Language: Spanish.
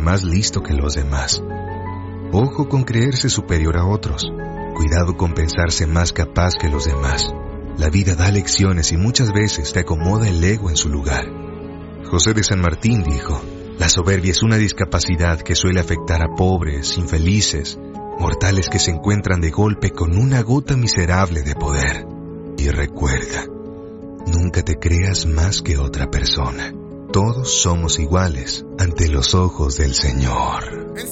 más listo que los demás. Ojo con creerse superior a otros. Cuidado con pensarse más capaz que los demás. La vida da lecciones y muchas veces te acomoda el ego en su lugar. José de San Martín dijo: la soberbia es una discapacidad que suele afectar a pobres, infelices, mortales que se encuentran de golpe con una gota miserable de poder. Y recuerda, nunca te creas más que otra persona. Todos somos iguales ante los ojos del Señor.